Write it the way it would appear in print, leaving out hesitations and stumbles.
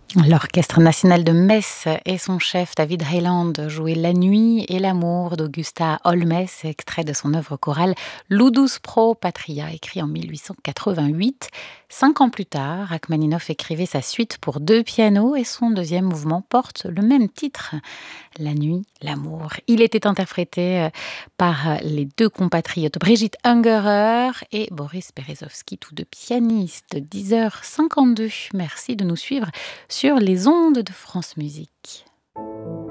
L'Orchestre national de Metz et son chef David Heiland jouaient La nuit et l'amour d'Augusta Holmes, extrait de son œuvre chorale Ludus pro patria, écrit en 1888. 5 ans plus tard, Rachmaninoff écrivait sa suite pour 2 pianos et son deuxième mouvement porte le même titre, La nuit, l'amour. Il était interprété par les deux compatriotes Brigitte Ungerer et Boris Berezovsky, tous deux pianistes. 10h52. Merci de nous suivre sur les ondes de France Musique.